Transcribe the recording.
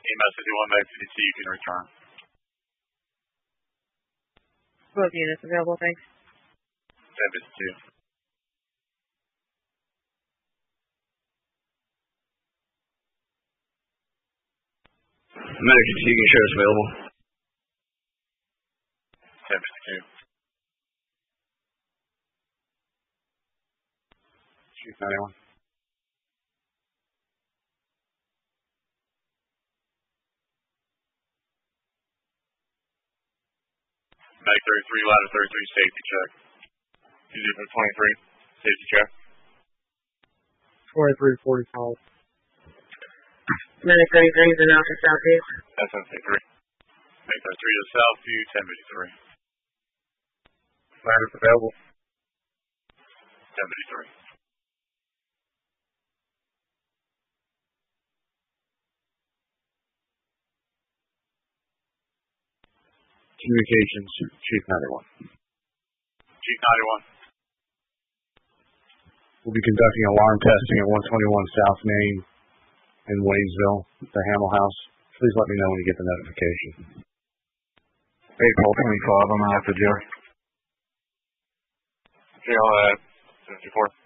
EMS 51 back to DC, you can return. Both units available, thanks. 1052. Medic fatigue and sheriff's available. 1052. Chief 91. Medic 33, ladder 33, safety check. Unit 23, safety check. 2345. Medic 33 is announced to southeast. SMC 3. Medic 33 to the south view, 1053. Ladders available. 1053. Communications, Chief 91. Chief 91. We'll be conducting alarm testing at 121 South Main in Waynesville, the Hamel House. Please let me know when you get the notification. April 25, I'm after Jerry. Jail 54.